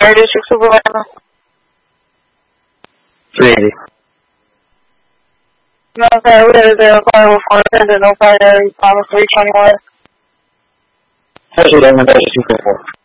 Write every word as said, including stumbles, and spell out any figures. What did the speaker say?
Fire District Supervisor. three eighty. Okay, we had a zero fire with four attendant, no fire, Thomas three twenty-one. Actually, I'm going to two four four.